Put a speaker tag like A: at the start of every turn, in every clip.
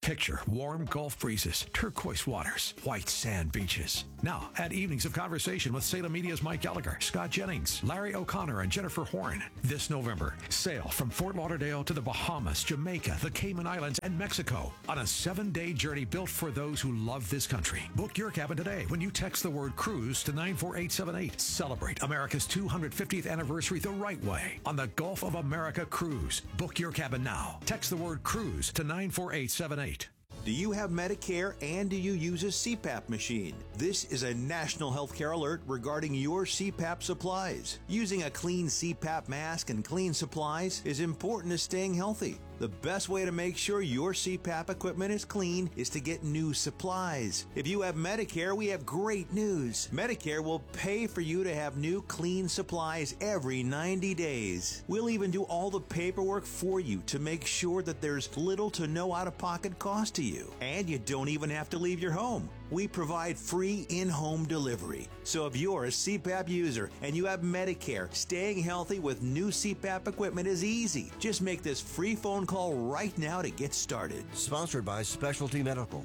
A: Picture warm Gulf breezes, turquoise waters, white sand beaches. Now, add evenings of conversation with Salem Media's Mike Gallagher, Scott Jennings, Larry O'Connor, and Jennifer Horn. This November, sail from Fort Lauderdale to the Bahamas, Jamaica, the Cayman Islands, and Mexico on a 7-day journey built for those who love this country. Book your cabin today when you text the word cruise to 94878. Celebrate America's 250th anniversary the right way on the Gulf of America Cruise. Book your cabin now. Text the word cruise to 94878.
B: Do you have Medicare and do you use a CPAP machine? This is a national healthcare alert regarding your CPAP supplies. Using a clean CPAP mask and clean supplies is important to staying healthy. The best way to make sure your CPAP equipment is clean is to get new supplies. If you have Medicare, we have great news. Medicare will pay for you to have new clean supplies every 90 days. We'll even do all the paperwork for you to make sure that there's little to no out-of-pocket cost to you. And you don't even have to leave your home. We provide free in-home delivery. So if you're a CPAP user and you have Medicare, staying healthy with new CPAP equipment is easy. Just make this free phone call right now to get started.
C: Sponsored by Specialty Medical.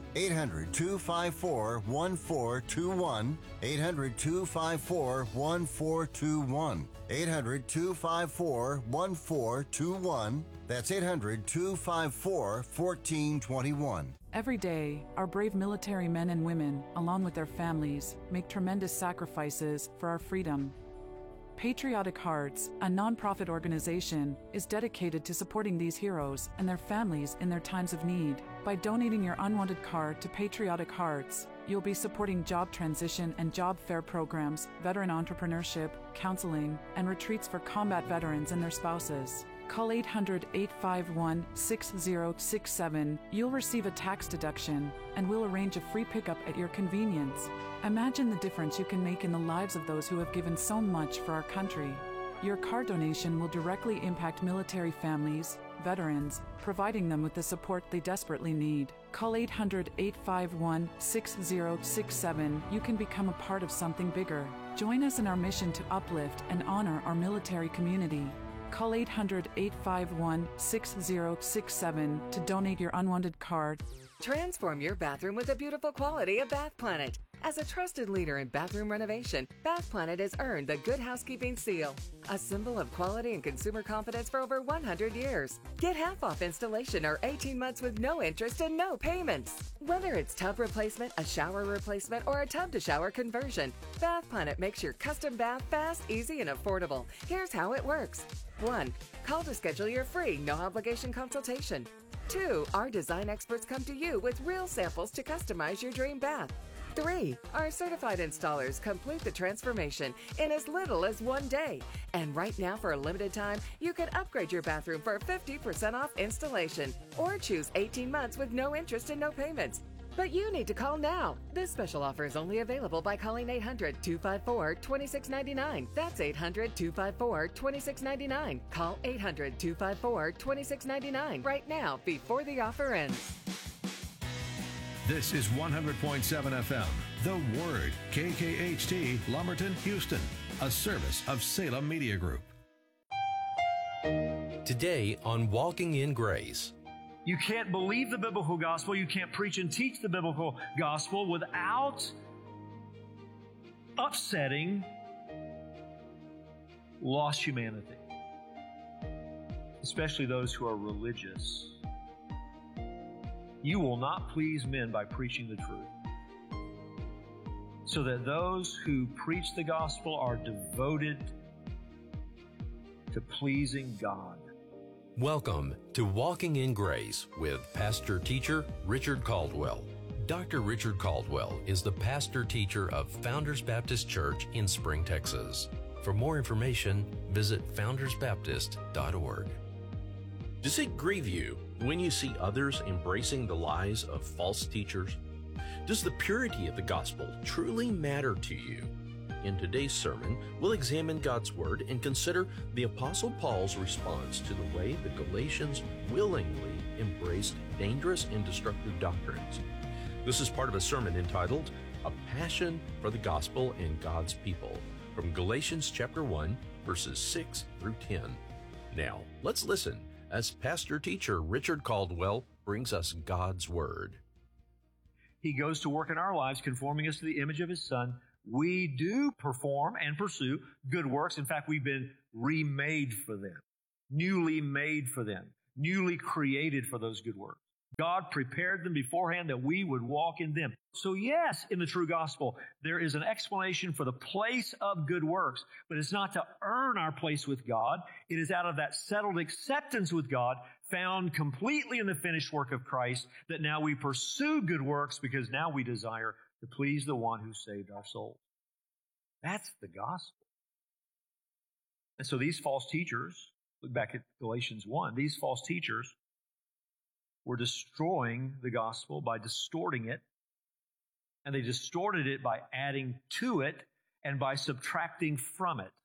C: 800-254-1421. 800-254-1421. 800-254-1421. That's 800-254-1421.
D: Every day, our brave military men and women, along with their families, make tremendous sacrifices for our freedom. Patriotic Hearts, a nonprofit organization, is dedicated to supporting these heroes and their families in their times of need. By donating your unwanted card to Patriotic Hearts, you'll be supporting job transition and job fair programs, veteran entrepreneurship, counseling, and retreats for combat veterans and their spouses. Call 800-851-6067. You'll receive a tax deduction, and we'll arrange a free pickup at your convenience. Imagine the difference you can make in the lives of those who have given so much for our country. Your card donation will directly impact military families, veterans, providing them with the support they desperately need. Call 800-851-6067. You can become a part of something bigger. Join us in our mission to uplift and honor our military community. Call 800-851-6067 to donate your unwanted card.
E: Transform your bathroom with the beautiful quality of Bath Planet. As a trusted leader in bathroom renovation, Bath Planet has earned the Good Housekeeping seal, a symbol of quality and consumer confidence for over 100 years. Get half off installation or 18 months with no interest and no payments. Whether it's tub replacement, a shower replacement, or a tub-to-shower conversion, Bath Planet makes your custom bath fast, easy, and affordable. Here's how it works. 1. Call to schedule your free, no-obligation consultation. 2. Our design experts come to you with real samples to customize your dream bath. 3. Our certified installers complete the transformation in as little as 1 day. And right now, for a limited time, you can upgrade your bathroom for 50% off installation or choose 18 months with no interest and no payments. But you need to call now. This special offer is only available by calling 800-254-2699. That's 800-254-2699. Call 800-254-2699 right now before the offer ends.
A: This is 100.7 FM, The Word, KKHT, Lumberton, Houston, a service of Salem Media Group.
F: Today on Walking in Grace.
G: You can't believe the biblical gospel, you can't preach and teach the biblical gospel without upsetting lost humanity, especially those who are religious. You will not please men by preaching the truth, so that those who preach the gospel are devoted to pleasing God.
F: Welcome to Walking in Grace with Pastor Teacher Richard Caldwell. Dr. Richard Caldwell is the pastor teacher of Founders Baptist Church in Spring, Texas. For more information, visit foundersbaptist.org.
H: Does it grieve you when you see others embracing the lies of false teachers? Does the purity of the gospel truly matter to you? In today's sermon, we'll examine God's Word and consider the Apostle Paul's response to the way the Galatians willingly embraced dangerous and destructive doctrines. This is part of a sermon entitled, A Passion for the Gospel and God's People, from Galatians chapter 1, verses 6 through 10. Now, let's listen
F: as pastor teacher Richard Caldwell brings us God's Word.
G: He goes to work in our lives, conforming us to the image of His Son. We do perform and pursue good works. In fact, we've been remade for them, newly made for them, newly created for those good works. God prepared them beforehand that we would walk in them. So yes, in the true gospel, there is an explanation for the place of good works, but it's not to earn our place with God. It is out of that settled acceptance with God, found completely in the finished work of Christ, that now we pursue good works because now we desire to please the one who saved our souls. That's the gospel. And so these false teachers, look back at Galatians 1, these false teachers were destroying the gospel by distorting it, and they distorted it by adding to it and by subtracting from it.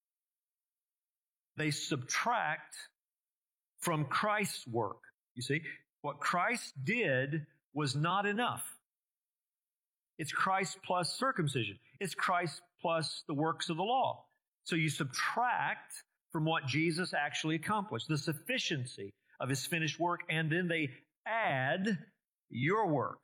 G: They subtract from Christ's work. You see, what Christ did was not enough. It's Christ plus circumcision. It's Christ plus the works of the law. So you subtract from what Jesus actually accomplished, the sufficiency of His finished work, and then they add your work,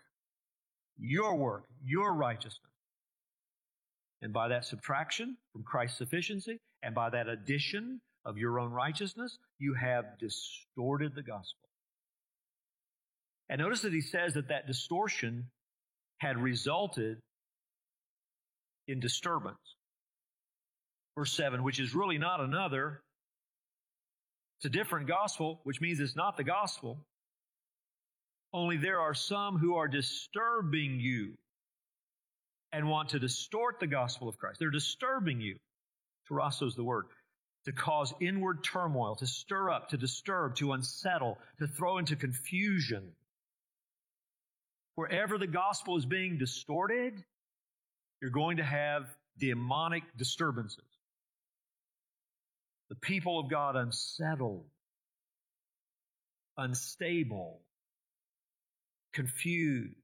G: your righteousness. And by that subtraction from Christ's sufficiency, and by that addition of your own righteousness, you have distorted the gospel. And notice that he says that that distortion had resulted in disturbance. Verse 7, which is really not another. It's a different gospel, which means it's not the gospel. Only there are some who are disturbing you and want to distort the gospel of Christ. They're disturbing you. Tarasso is the word. To cause inward turmoil, to stir up, to disturb, to unsettle, to throw into confusion. Wherever the gospel is being distorted, you're going to have demonic disturbances. The people of God unsettled, unstable, confused.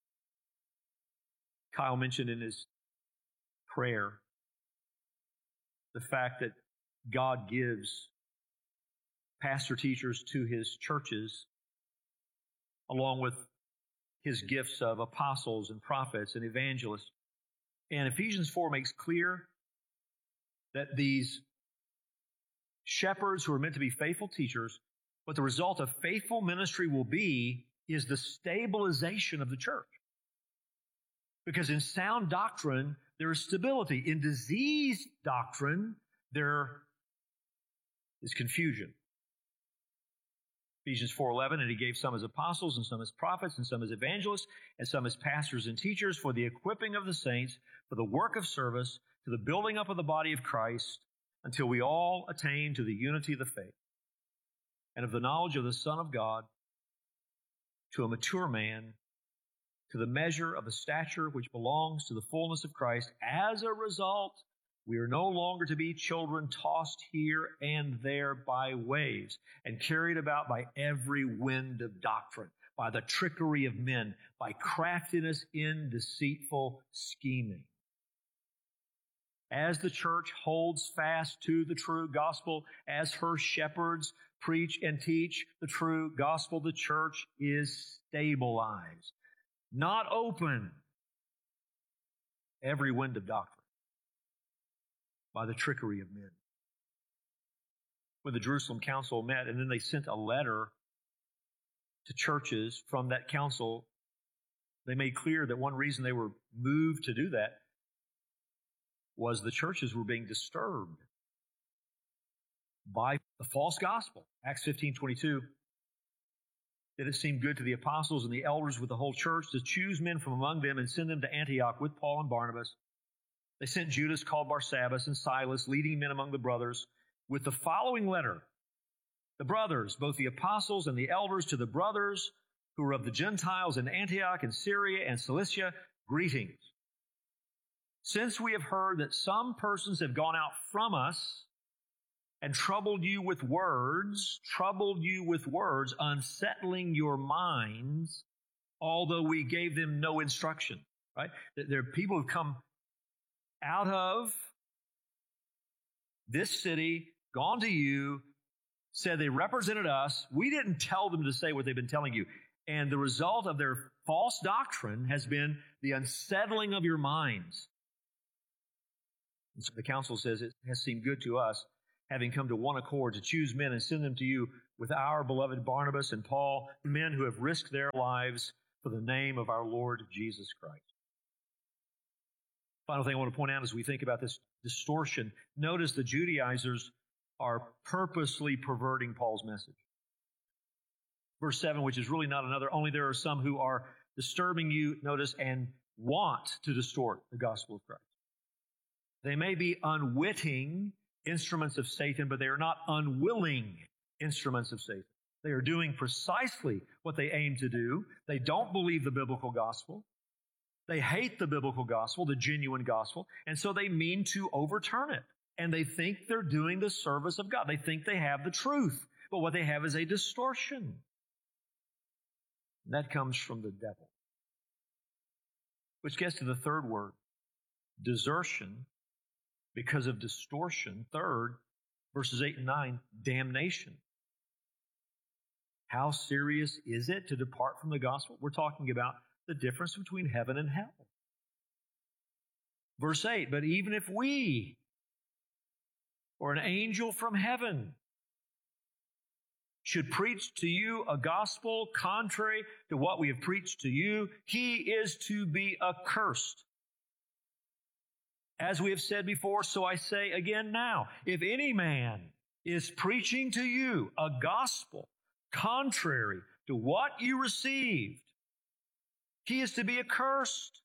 G: Kyle mentioned in his prayer the fact that God gives pastor teachers to His churches along with His gifts of apostles and prophets and evangelists. And Ephesians 4 makes clear that these shepherds who are meant to be faithful teachers, what the result of faithful ministry will be is the stabilization of the church. Because in sound doctrine, there is stability. In diseased doctrine, there is confusion. Ephesians 4:11, and He gave some as apostles, and some as prophets, and some as evangelists, and some as pastors and teachers for the equipping of the saints, for the work of service, to the building up of the body of Christ, until we all attain to the unity of the faith and of the knowledge of the Son of God, to a mature man, to the measure of the stature which belongs to the fullness of Christ. As a result, we are no longer to be children tossed here and there by waves and carried about by every wind of doctrine, by the trickery of men, by craftiness in deceitful scheming. As the church holds fast to the true gospel, as her shepherds preach and teach the true gospel, the church is stabilized, not open every wind of doctrine by the trickery of men. When the Jerusalem Council met, and then they sent a letter to churches from that council, they made clear that one reason they were moved to do that was the churches were being disturbed by the false gospel. Acts 15:22. That it seemed good to the apostles and the elders with the whole church to choose men from among them and send them to Antioch with Paul and Barnabas. They sent Judas, called Barsabbas, and Silas, leading men among the brothers, with the following letter. The brothers, both the apostles and the elders, to the brothers who are of the Gentiles in Antioch and Syria and Cilicia, greetings. Since we have heard that some persons have gone out from us and troubled you with words, unsettling your minds, although we gave them no instruction, right? There are people who've come out of this city, gone to you, said they represented us. We didn't tell them to say what they've been telling you. And the result of their false doctrine has been the unsettling of your minds. And so the council says it has seemed good to us, having come to one accord, to choose men and send them to you with our beloved Barnabas and Paul, men who have risked their lives for the name of our Lord Jesus Christ. Final thing I want to point out as we think about this distortion, notice the Judaizers are purposely perverting Paul's message. Verse 7, which is really not another, only there are some who are disturbing you, notice, and want to distort the gospel of Christ. They may be unwitting instruments of Satan, but they are not unwilling instruments of Satan. They are doing precisely what they aim to do. They don't believe the biblical gospel. They hate the biblical gospel, the genuine gospel, and so they mean to overturn it. And they think they're doing the service of God. They think they have the truth, but what they have is a distortion. That comes from the devil. Which gets to the third word, desertion, because of distortion. Third, verses 8 and 9, damnation. How serious is it to depart from the gospel? We're talking about the difference between heaven and hell. Verse 8, but even if we or an angel from heaven should preach to you a gospel contrary to what we have preached to you, he is to be accursed. As we have said before, so I say again now, if any man is preaching to you a gospel contrary to what you received, he is to be accursed.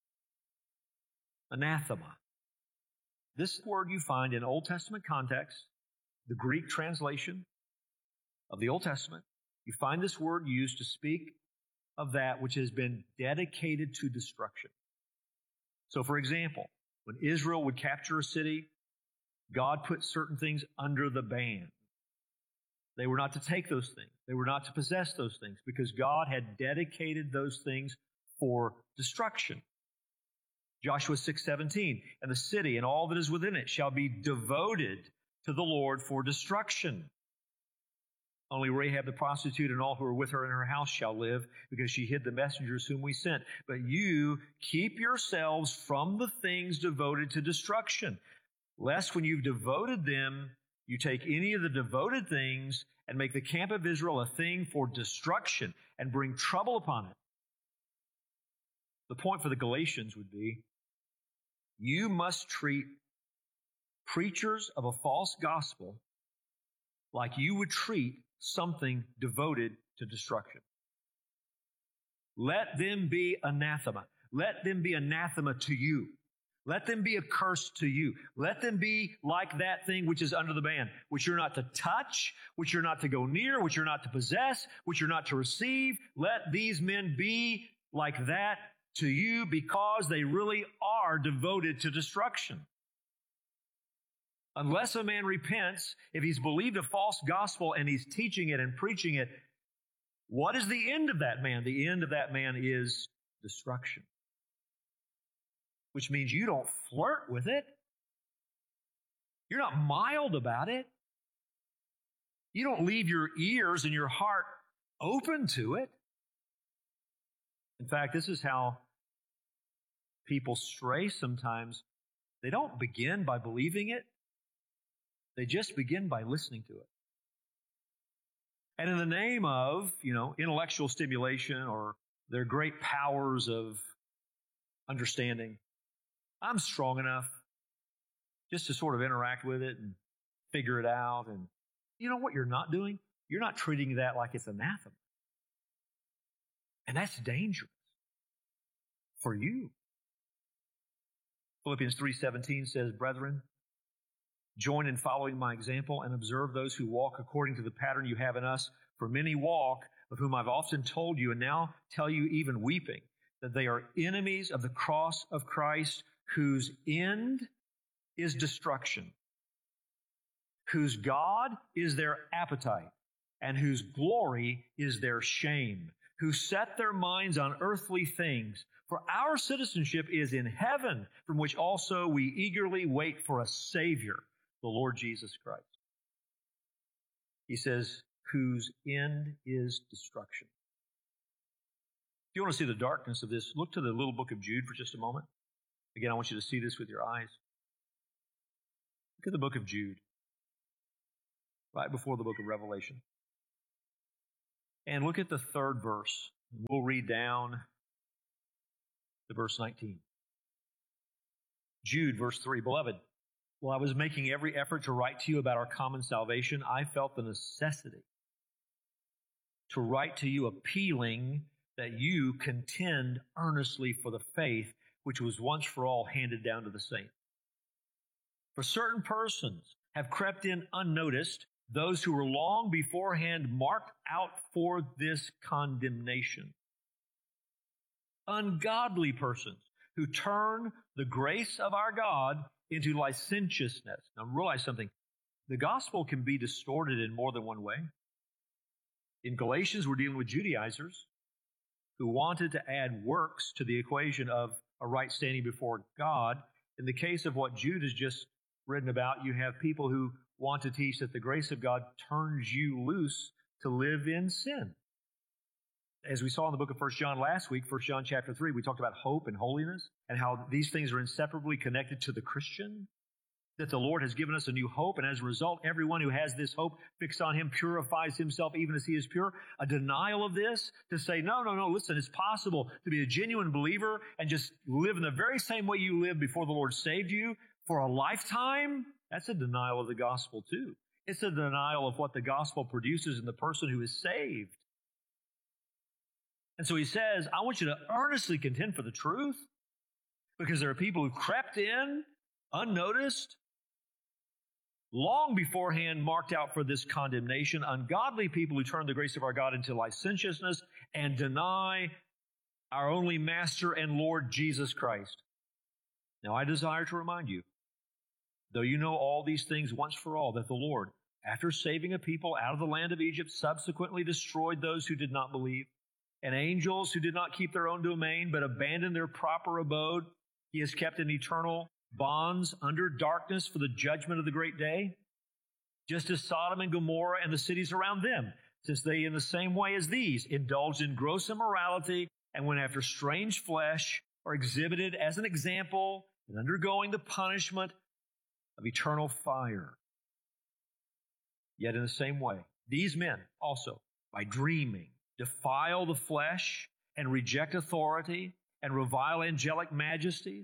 G: Anathema. This word you find in Old Testament context, the Greek translation of the Old Testament. You find this word used to speak of that which has been dedicated to destruction. So, for example, when Israel would capture a city, God put certain things under the ban. They were not to take those things. They were not to possess those things because God had dedicated those things for destruction. Joshua 6:17, and the city and all that is within it shall be devoted to the Lord for destruction. Only Rahab the prostitute and all who are with her in her house shall live, because she hid the messengers whom we sent. But you keep yourselves from the things devoted to destruction, lest when you've devoted them, you take any of the devoted things and make the camp of Israel a thing for destruction and bring trouble upon it. The point for the Galatians would be, you must treat preachers of a false gospel like you would treat something devoted to destruction. Let them be anathema. Let them be anathema to you. Let them be accursed to you. Let them be like that thing which is under the ban, which you're not to touch, which you're not to go near, which you're not to possess, which you're not to receive. Let these men be like that to you because they really are devoted to destruction. Unless a man repents, if he's believed a false gospel and he's teaching it and preaching it, what is the end of that man? The end of that man is destruction. Which means you don't flirt with it. You're not mild about it. You don't leave your ears and your heart open to it. In fact, this is how people stray sometimes. They don't begin by believing it. They just begin by listening to it. And in the name of, intellectual stimulation or their great powers of understanding, I'm strong enough just to sort of interact with it and figure it out. And you know what you're not doing? You're not treating that like it's anathema. And that's dangerous for you. Philippians 3:17 says, brethren, join in following my example and observe those who walk according to the pattern you have in us. For many walk, of whom I've often told you and now tell you even weeping, that they are enemies of the cross of Christ, whose end is destruction, whose God is their appetite, and whose glory is their shame, who set their minds on earthly things. For our citizenship is in heaven, from which also we eagerly wait for a Savior, the Lord Jesus Christ. He says, whose end is destruction. If you want to see the darkness of this, look to the little book of Jude for just a moment. Again, I want you to see this with your eyes. Look at the book of Jude, right before the book of Revelation. And look at the third verse. We'll read down to verse 19. Jude, verse 3, Beloved, while I was making every effort to write to you about our common salvation, I felt the necessity to write to you appealing that you contend earnestly for the faith which was once for all handed down to the saints. For certain persons have crept in unnoticed, those who were long beforehand marked out for this condemnation. Ungodly persons who turn the grace of our God into licentiousness. Now realize something. The gospel can be distorted in more than one way. In Galatians, we're dealing with Judaizers who wanted to add works to the equation of a right standing before God. In the case of what Jude has just written about, you have people who want to teach that the grace of God turns you loose to live in sin. As we saw in the book of 1 John last week, 1 John chapter 3, we talked about hope and holiness and how these things are inseparably connected to the Christian, that the Lord has given us a new hope, and as a result, everyone who has this hope fixed on Him purifies himself even as He is pure. A denial of this to say, no, listen, it's possible to be a genuine believer and just live in the very same way you lived before the Lord saved you for a lifetime. That's a denial of the gospel too. It's a denial of what the gospel produces in the person who is saved. And so he says, I want you to earnestly contend for the truth, because there are people who crept in unnoticed, long beforehand marked out for this condemnation, ungodly people who turn the grace of our God into licentiousness and deny our only Master and Lord Jesus Christ. Now I desire to remind you, though you know all these things once for all, that the Lord, after saving a people out of the land of Egypt, subsequently destroyed those who did not believe, and angels who did not keep their own domain, but abandoned their proper abode, He has kept in eternal bonds under darkness for the judgment of the great day, just as Sodom and Gomorrah and the cities around them, since they in the same way as these indulged in gross immorality and went after strange flesh, are exhibited as an example in undergoing the punishment of eternal fire. Yet in the same way, these men also, by dreaming, defile the flesh and reject authority and revile angelic majesties.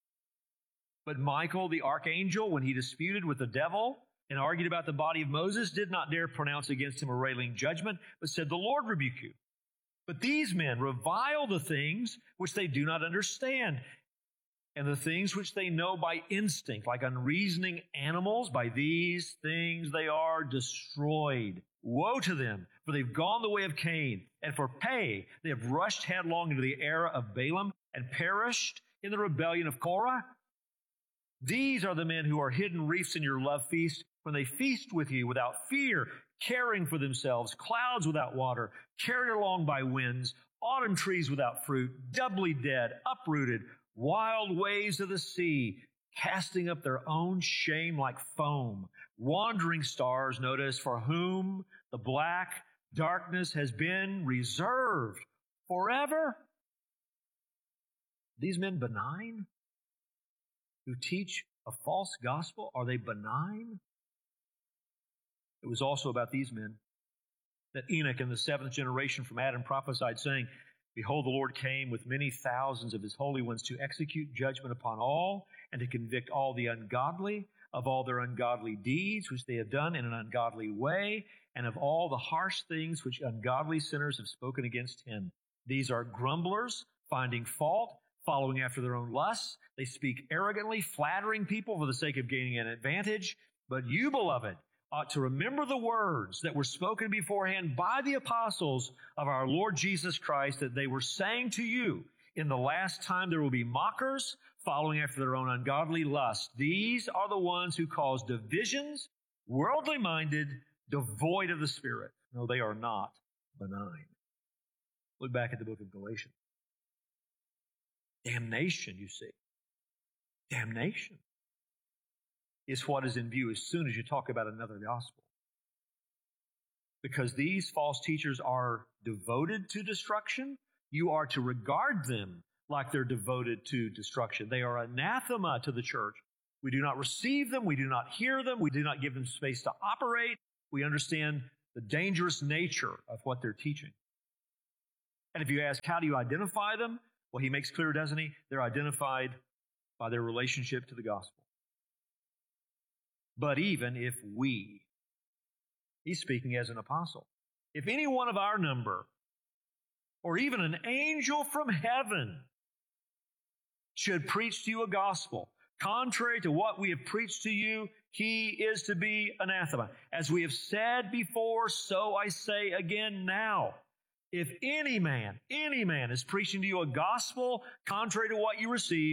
G: But Michael, the archangel, when he disputed with the devil and argued about the body of Moses, did not dare pronounce against him a railing judgment, but said, The Lord rebuke you. But these men revile the things which they do not understand, and the things which they know by instinct, like unreasoning animals, by these things they are destroyed. Woe to them, for they've gone the way of Cain, and for pay they have rushed headlong into the error of Balaam and perished in the rebellion of Korah. These are the men who are hidden reefs in your love feast, when they feast with you without fear, caring for themselves, clouds without water, carried along by winds, autumn trees without fruit, doubly dead, uprooted, wild waves of the sea, casting up their own shame like foam, wandering stars, notice, for whom the black darkness has been reserved forever. These men benign who teach a false gospel, are they benign? It was also about these men that Enoch in the seventh generation from Adam prophesied, saying, Behold, the Lord came with many thousands of His holy ones to execute judgment upon all and to convict all the ungodly of all their ungodly deeds, which they have done in an ungodly way, and of all the harsh things which ungodly sinners have spoken against Him. These are grumblers, finding fault, following after their own lusts. They speak arrogantly, flattering people for the sake of gaining an advantage. But you, beloved, ought to remember the words that were spoken beforehand by the apostles of our Lord Jesus Christ, that they were saying to you, in the last time there will be mockers, following after their own ungodly lust. These are the ones who cause divisions, worldly minded, devoid of the Spirit. No, they are not benign. Look back at the book of Galatians. Damnation, you see. Damnation is what is in view as soon as you talk about another gospel. because these false teachers are devoted to destruction, you are to regard them like they're devoted to destruction. They are anathema to the church. We do not receive them. We do not hear them. We do not give them space to operate. We understand the dangerous nature of what they're teaching. And if you ask, how do you identify them? Well, he makes clear, doesn't he? They're identified by their relationship to the gospel. But even if we, he's speaking as an apostle, if any one of our number, or even an angel from heaven, should preach to you a gospel contrary to what we have preached to you, he is to be anathema. As we have said before, so I say again now. If any man is preaching to you a gospel contrary to what you receive,